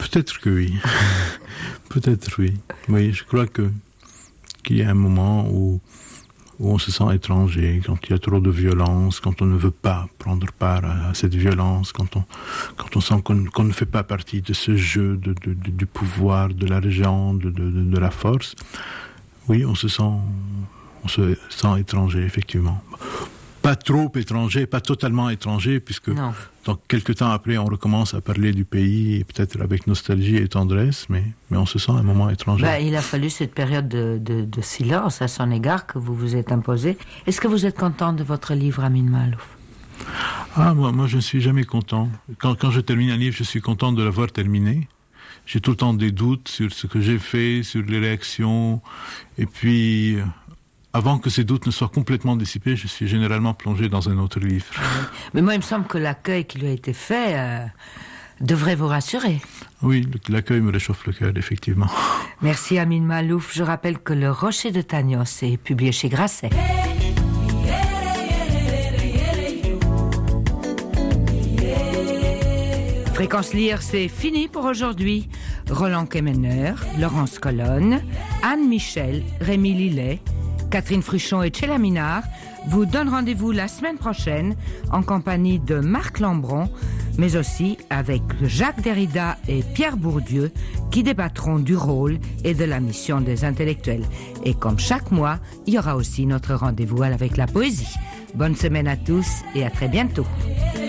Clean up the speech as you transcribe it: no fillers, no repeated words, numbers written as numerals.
Peut-être que oui. Peut-être oui. Oui, je crois qu'il y a un moment où on se sent étranger, quand il y a trop de violence, quand on ne veut pas prendre part à cette violence, quand on sent qu'on ne fait pas partie de ce jeu du pouvoir, de l'argent, de la force. Oui, on se sent étranger, effectivement. Pas trop étranger, pas totalement étranger, puisque dans quelques temps après, on recommence à parler du pays, peut-être avec nostalgie et tendresse, mais on se sent un moment étranger. Il a fallu cette période de silence à son égard que vous vous êtes imposé. Est-ce que vous êtes content de votre livre, Amin Maalouf? Moi, je ne suis jamais content. Quand je termine un livre, je suis content de l'avoir terminé. J'ai tout le temps des doutes sur ce que j'ai fait, sur les réactions, et puis avant que ces doutes ne soient complètement dissipés, je suis généralement plongé dans un autre livre. Mais moi, il me semble que l'accueil qui lui a été fait devrait vous rassurer. Oui, l'accueil me réchauffe le cœur, effectivement. Merci Amin Maalouf. Je rappelle que Le Rocher de Tagnos est publié chez Grasset. Fréquence Lire, c'est fini pour aujourd'hui. Roland Kemener, Laurence Colonne, Anne Michel, Rémi Lillet, Catherine Fruchon et Tchela Minard vous donnent rendez-vous la semaine prochaine en compagnie de Marc Lambron, mais aussi avec Jacques Derrida et Pierre Bourdieu qui débattront du rôle et de la mission des intellectuels. Et comme chaque mois, il y aura aussi notre rendez-vous avec la poésie. Bonne semaine à tous et à très bientôt.